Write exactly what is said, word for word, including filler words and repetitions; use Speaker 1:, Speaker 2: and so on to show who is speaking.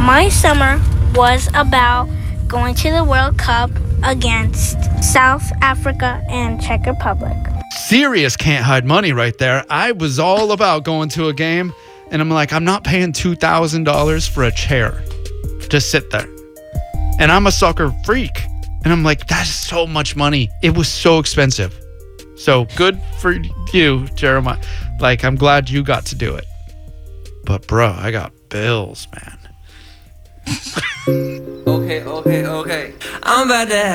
Speaker 1: My summer was about going to the World Cup against South Africa and Czech Republic.
Speaker 2: Serious can't hide money right there. I was all about going to a game, and I'm like, I'm not paying two thousand dollars for a chair to sit there. And I'm a soccer freak. And I'm like, that's so much money. It was so expensive. So good for you, Jeremiah. Like, I'm glad you got to do it. But, bro, I got bills, man.
Speaker 3: Okay, okay, okay. I'm about to